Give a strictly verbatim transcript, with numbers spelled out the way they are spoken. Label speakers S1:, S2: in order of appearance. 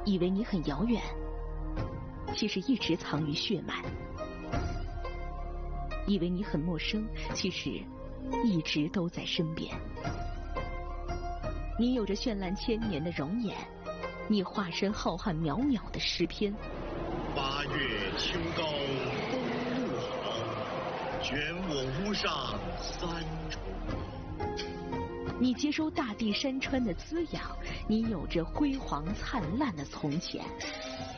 S1: 以为你很遥远，其实一直藏于血脉；以为你很陌生，其实一直都在身边。你有着绚烂千年的容颜，你化身浩瀚渺渺的诗篇。
S2: 八月秋高风露好，卷我屋上三重楼。
S1: 你接收大地山川的滋养，你有着辉煌灿烂的从前。